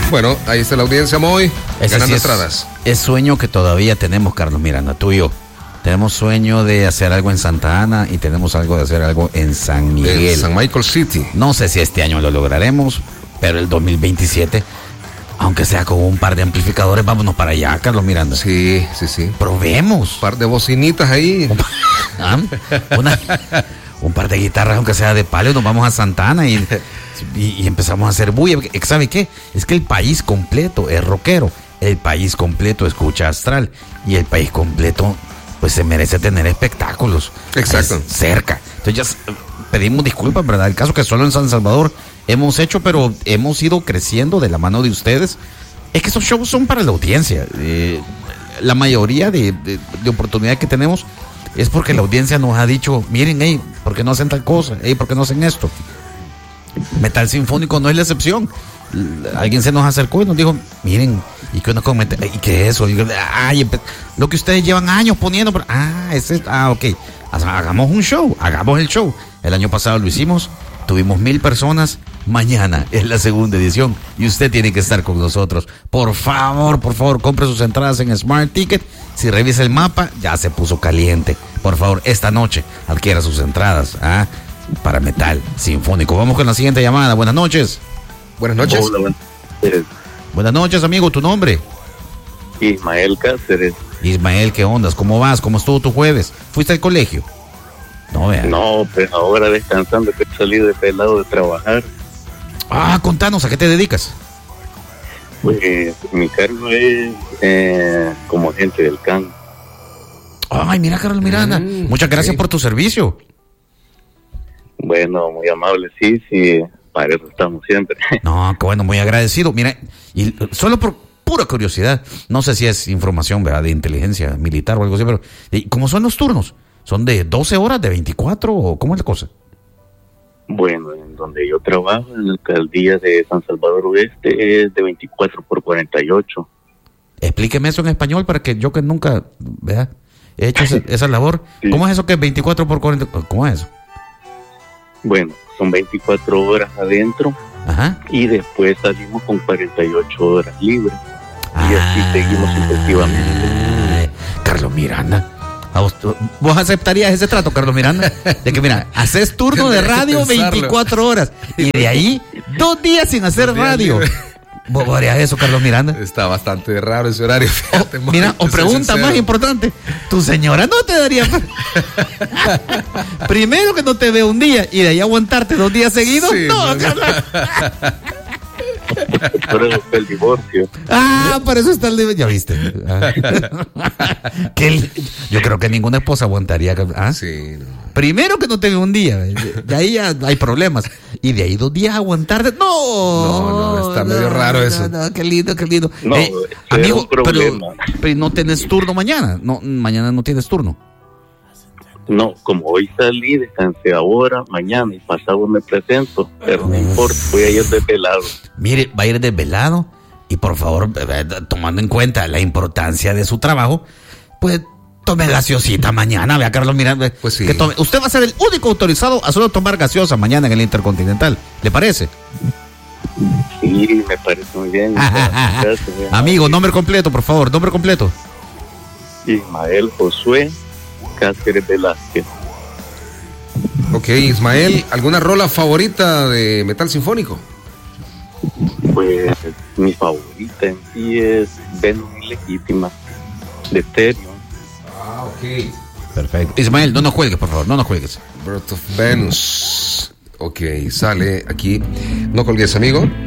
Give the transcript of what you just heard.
Bueno, ahí está la audiencia, Moy, ganando sí entradas. Es sueño que todavía tenemos, Carlos Miranda, tú y yo. Tenemos sueño de hacer algo en Santa Ana y tenemos algo de hacer algo en San Miguel. En San Michael City. No sé si este año lo lograremos, pero el 2027, aunque sea con un par de amplificadores, vámonos para allá, Carlos Miranda. Sí. Probemos. Un par de bocinitas ahí. Un par de guitarras, aunque sea de palo, nos vamos a Santa Ana y empezamos a hacer bulla. ¿Sabe qué? Es que el país completo es rockero, el país completo escucha Astral y el país completo pues se merece tener espectáculos. Exacto. Cerca. Entonces ya pedimos disculpas, ¿verdad? El caso que solo en San Salvador hemos hecho, pero hemos ido creciendo de la mano de ustedes. Es que esos shows son para la audiencia. La mayoría de oportunidades que tenemos es porque la audiencia nos ha dicho, miren, hey, ¿por qué no hacen tal cosa? Hey, ¿por qué no hacen esto? Metal Sinfónico no es la excepción. Alguien se nos acercó y nos dijo, miren, ¿y qué onda con metal? ¿Y qué es eso? Lo que ustedes llevan años poniendo, ok, hagamos un show, hagamos el show. El año pasado lo hicimos, tuvimos 1,000 personas. Mañana es la segunda edición y usted tiene que estar con nosotros. Por favor, compre sus entradas en Smart Ticket. Si revisa el mapa, ya se puso caliente. Por favor, esta noche adquiera sus entradas para Metal Sinfónico. Vamos con la siguiente llamada. Buenas noches. Buenas noches. Hola, buenas noches. Buenas noches, amigo. ¿Tu nombre? Ismael Cáceres. Ismael, ¿qué ondas? ¿Cómo vas? ¿Cómo estuvo tu jueves? ¿Fuiste al colegio? No, vean. No, pues ahora descansando, que he salido de pelado de trabajar. Contanos, ¿a qué te dedicas? Pues mi cargo es como agente del CAN. Ay, mira, Carlos Miranda. Muchas gracias por tu servicio. Bueno, muy amable, sí, para eso estamos siempre. No, qué bueno, muy agradecido. Mira, y solo por pura curiosidad, no sé si es información, ¿verdad?, de inteligencia militar o algo así, pero ¿cómo son los turnos? ¿Son de 12 horas, de 24 o cómo es la cosa? Bueno, en donde yo trabajo, en la alcaldía de San Salvador Oeste, es de 24 por 48. Explíqueme eso en español para que yo que nunca, ¿verdad?, he hecho esa labor. Sí. ¿Cómo es eso que es 24 por 40? ¿Cómo es eso? Bueno, son 24 horas adentro. Ajá. Y después salimos con 48 horas libres. Y así seguimos sucesivamente. Carlos Miranda, ¿vos aceptarías ese trato, Carlos Miranda? De que, mira, haces turno de radio 24 horas y de ahí 2 días sin hacer radio. ¿Vos harías eso, Carlos Miranda? Está bastante raro ese horario, fíjate. Mira, o pregunta más importante, ¿tu señora no te daría? Primero que no te ve un día y de ahí aguantarte 2 días seguidos. Sí, no, Carlos. Por eso está el divorcio. Por eso está el divorcio. Ya viste. Yo creo que ninguna esposa aguantaría. Sí. Primero que no te ve un día. De ahí ya hay problemas. Y de ahí 2 días aguantarte. No, está medio raro eso. No, qué lindo. No, amigo, pero no tenés turno mañana. No, mañana no tienes turno. No, como hoy salí, descansé ahora, mañana y pasado me presento, pero no importa, voy a ir desvelado. Mire, va a ir desvelado y por favor, tomando en cuenta la importancia de su trabajo, pues tome gaseosita mañana, vea, Carlos Miranda. Pues sí. Usted va a ser el único autorizado a solo tomar gaseosa mañana en el Intercontinental, ¿le parece? Sí, me parece muy bien. Gracias, amigo, nombre completo, por favor, nombre completo. Ismael Josué Cáceres Velázquez. Ok, Ismael, ¿alguna rola favorita de Metal Sinfónico? Pues mi favorita en sí es Venus Ilegítima, de Stereo. Ok. Perfecto. Ismael, no nos cuelgues, por favor, no nos cuelgues. Birth of Venus. Ok, sale aquí. No colgues, amigo.